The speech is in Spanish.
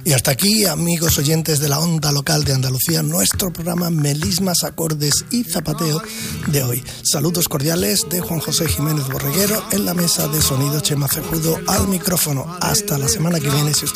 Y hasta aquí, amigos oyentes de la onda local de Andalucía, nuestro programa Melismas, Acordes y Zapateo de hoy. Saludos cordiales de Juan José Jiménez Borreguero, en la mesa de sonido Chema Cejudo al micrófono. Hasta la semana que viene, si usted